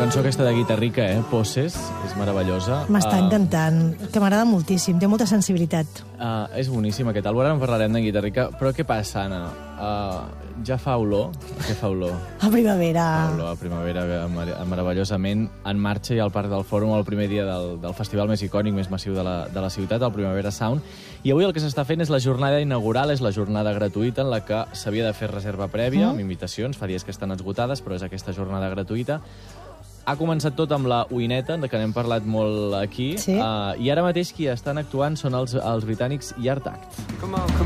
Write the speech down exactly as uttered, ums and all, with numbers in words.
cançó aquesta de Guitarrica, eh? Poses, és meravellosa. M'està uh, encantant, que m'agrada moltíssim, té molta sensibilitat. Uh, és boníssim aquest àlbum, ara en parlarem de Guitarrica, però què passa, Anna? Uh, ja fa olor? Què fa olor? A primavera. Fa olor a primavera, meravellosament. En marxa ja al Parc del Fòrum el primer dia del, del festival més icònic, més massiu de la, de la ciutat, el Primavera Sound. I avui el que s'està fent és la jornada inaugural, és la jornada gratuïta en la que s'havia de fer reserva prèvia, mm. amb invitacions, fa dies que estan esgotades, però és aquesta jornada gratuïta. Ha començat tot amb la Uineta, de que n'hem parlat molt aquí, sí. uh, i ara mateix qui estan actuant són els, els britànics Yard Act. Come on, come